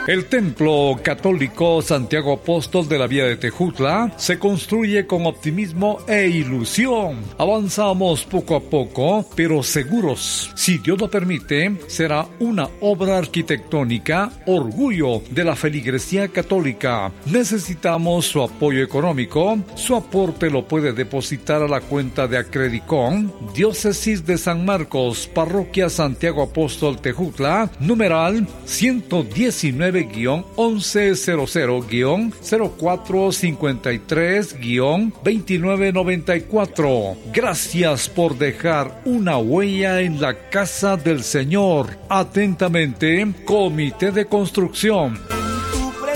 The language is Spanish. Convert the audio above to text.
El Templo Católico Santiago Apóstol de la Vía de Tejutla se construye con optimismo e ilusión. Avanzamos poco a poco, pero seguros. Si Dios lo permite, será una obra arquitectónica, orgullo de la feligresía católica. Necesitamos su apoyo económico. Su aporte lo puede depositar a la cuenta de Acredicon, Diócesis de San Marcos, Parroquia Santiago Apóstol Tejutla, numeral 119-1100-0453-2994. Gracias por dejar una huella en la casa del Señor. Atentamente, Comité de Construcción.